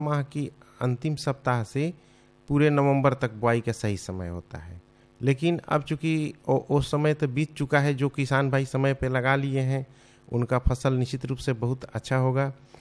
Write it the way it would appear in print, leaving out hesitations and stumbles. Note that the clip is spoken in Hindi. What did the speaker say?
माह की अंतिम सप्ताह से पूरे नवंबर तक बुआई का सही समय होता है। लेकिन अब चूंकि वो समय तो बीत चुका है, जो किसान भाई समय पे लगा लिए हैं उनका फसल निश्चित रूप से बहुत अच्छा होगा।